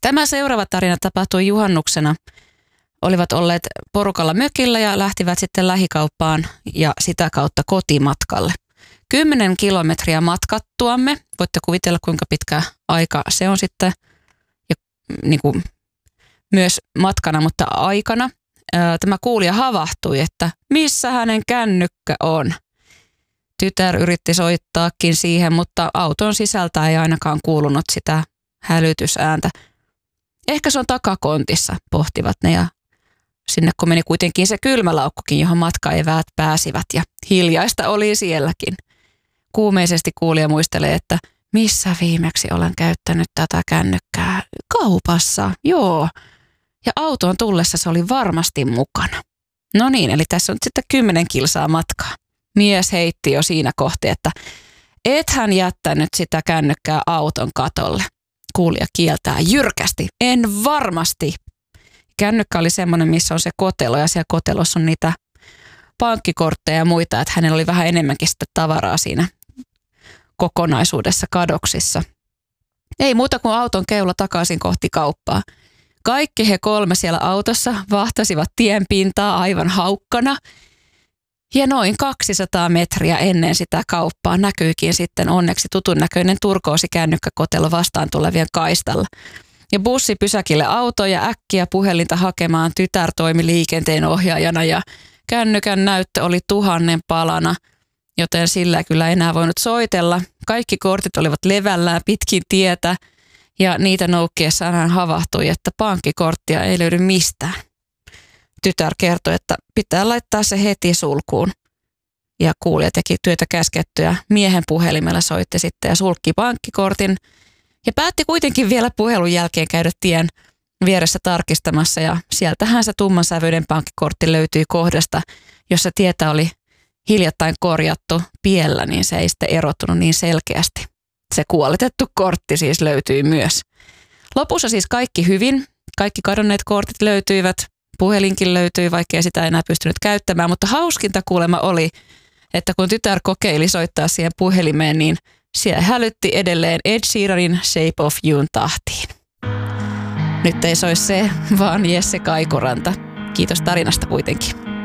Tämä seuraava tarina tapahtui juhannuksena. Olivat olleet porukalla mökillä ja lähtivät sitten lähikauppaan ja sitä kautta kotimatkalle. 10 kilometriä matkattuamme. Voitte kuvitella, kuinka pitkä aika se on sitten ja niin kuin myös matkana, mutta aikana. Tämä kuulija havahtui, että missä hänen kännykkä on. Tytär yritti soittaakin siihen, mutta auton sisältä ei ainakaan kuulunut sitä hälytysääntä. Ehkä se on takakontissa, pohtivat ne, ja sinne kun meni kuitenkin se kylmälaukkukin, johon matkaeväät pääsivät, ja hiljaista oli sielläkin. Kuumeisesti kuulija muistelee, että missä viimeksi olen käyttänyt tätä kännykkää? Kaupassa, joo. Ja autoon tullessa se oli varmasti mukana. No niin, eli tässä on sitten 10 kilsaa matkaa. Mies heitti jo siinä kohti, että ethän jättänyt sitä kännykkää auton katolle. Kuulija kieltää jyrkästi. En varmasti. Kännykkä oli semmoinen, missä on se kotelo ja siellä kotelossa on niitä pankkikortteja ja muita, että hänellä oli vähän enemmänkin sitä tavaraa siinä kokonaisuudessa kadoksissa. Ei muuta kuin auton keula takaisin kohti kauppaa. Kaikki he 3 siellä autossa vahtasivat tien pintaa aivan haukkana. Ja noin 200 metriä ennen sitä kauppaa näkyykin sitten onneksi tutun näköinen turkoosikännykkäkotelo vastaan tulevien kaistalla. Ja bussi pysäkille auto ja äkkiä puhelinta hakemaan. Tytär toimi liikenteen ohjaajana ja kännykän näyttö oli 1000 palana, joten sillä ei kyllä enää voinut soitella. Kaikki kortit olivat levällään pitkin tietä ja niitä noukkiessaan hän havahtui, että pankkikorttia ei löydy mistään. Tytär kertoi, että pitää laittaa se heti sulkuun. Ja kuulija teki työtä käskettyä. Miehen puhelimella soitti sitten ja sulkki pankkikortin. Ja päätti kuitenkin vielä puhelun jälkeen käydä tien vieressä tarkistamassa. Ja sieltähän se tummansävyinen pankkikortti löytyi kohdasta, jossa tietä oli hiljattain korjattu piellä, niin se ei sitten erottunut niin selkeästi. Se kuoletettu kortti siis löytyi myös. Lopussa siis kaikki hyvin. Kaikki kadonneet kortit löytyivät. Puhelinkin löytyi, vaikka ei sitä enää pystynyt käyttämään, mutta hauskinta kuulemma oli, että kun tytär kokeili soittaa siihen puhelimeen, niin siellä hälytti edelleen Ed Sheeranin Shape of You'n tahtiin. Nyt ei soi se, vaan Jesse Kaikuranta. Kiitos tarinasta kuitenkin.